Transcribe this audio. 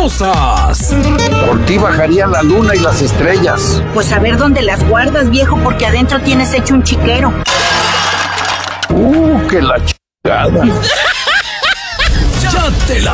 mañosas. Por ti bajarían la luna y las estrellas. Pues a ver dónde las guardas, viejo, porque adentro tienes hecho un chiquero. Que la chingada. Ya te la